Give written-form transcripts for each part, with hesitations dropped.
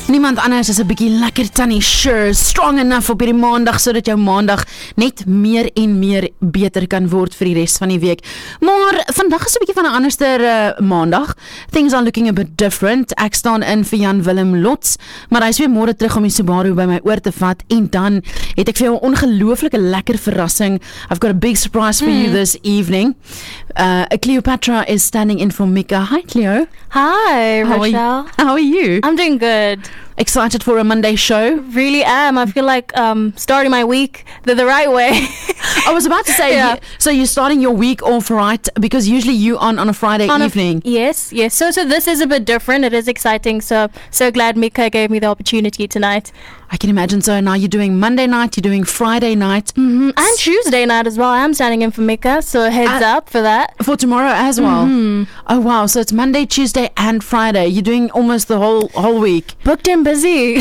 Niemand anders is 'n bietjie lekker tannie sure, strong enough op hierdie maandag sodat jou maandag net meer en meer beter kan word vir die res van die week. Maar vandag is 'n bietjie van 'n anderster maandag. Things are looking a bit different. Ek staan in vir Jan Willem Lots, maar hy is weer môre terug om die Subaru by my oor te vat en dan het ek vir jou 'n ongelooflike lekker verrassing. I've got a big surprise for you this evening. Cleopatra is standing in for Mika. Hi Cleo. Hi, Rochelle. How are you? I'm doing good. Excited for a Monday show? Really am. I feel like starting my week the right way. I was about to say, Yeah. so you're starting your week off right, because usually you on a Friday evening. Yes. So this is a bit different. It is exciting. So glad Mika gave me the opportunity tonight. I can imagine. So now you're doing Monday night, you're doing Friday night. And Tuesday night as well. I am standing in for Mika, so heads up for that. For tomorrow as well. Oh wow, so it's Monday, Tuesday and Friday. You're doing almost the whole week. Booked and busy.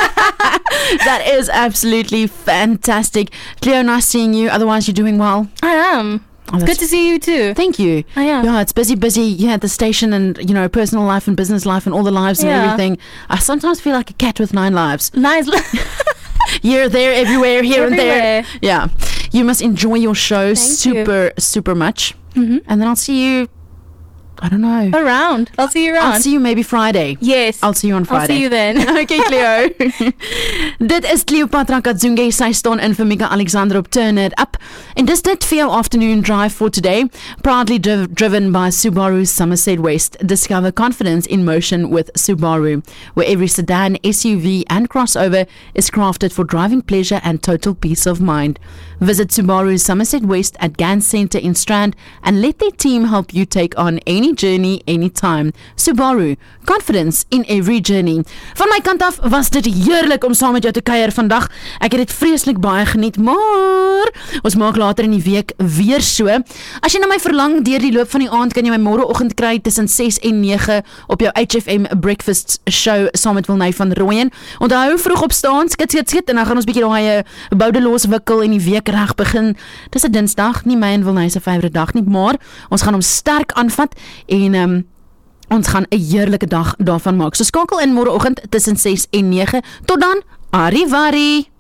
That is absolutely fantastic. Cleo, nice seeing you. Otherwise you're doing well. I am. Oh, Good to see you too. Thank you. I am. Yeah, it's busy here at the station, and personal life and business life and all the lives and Yeah. everything. I sometimes feel like a cat with 9 lives. Nice. Here, there, everywhere, here and there. Everywhere. Yeah. You must enjoy your show Thank super much. And then I'll see you, I don't know. Around. I'll see you around. I'll see you maybe Friday. Yes. I'll see you on Friday. I'll see you then. Okay, Cleo. Dit is Cleopatra Kadzunge. Sy staan in vir Mika Alexander op Turn It Up. En dis dit vir jou afternoon drive for today. Proudly driven by Subaru Somerset West. Discover confidence in motion with Subaru, where every sedan, SUV and crossover is crafted for driving pleasure and total peace of mind. Visit Subaru Somerset West at Gans Centre in Strand and let their team help you take on any journey, anytime. Subaru, confidence in every journey. Van my kant af was dit heerlik om saam met jou te kuier vandag. Ek het dit vreeslik baie geniet, maar ons maak later in die week weer so. As jy na my verlang deur die loop van die aand, kan jy my môreoggend kry tussen 6 en 9 op jou HFM Breakfast Show saam met Wilney van Rooyen. Onthou, vroeg opstaan, skit en dan gaan ons bietjie daai boude loswikkel en die week reg begin. Dis 'n Dinsdag, nie my en Wilney se favourite dag nie, maar ons gaan hom sterk aanvat en ons gaan 'n heerlike dag daarvan maak. So skakel in môreoggend tussen 6 en 9. Tot dan, arrivari!